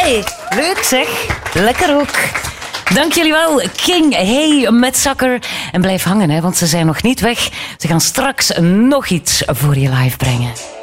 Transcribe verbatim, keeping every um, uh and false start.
Allee, leuk zeg. Lekker ook. Dank jullie wel, King Hey met Zakker. En blijf hangen, hè, want ze zijn nog niet weg. Ze gaan straks nog iets voor je live brengen.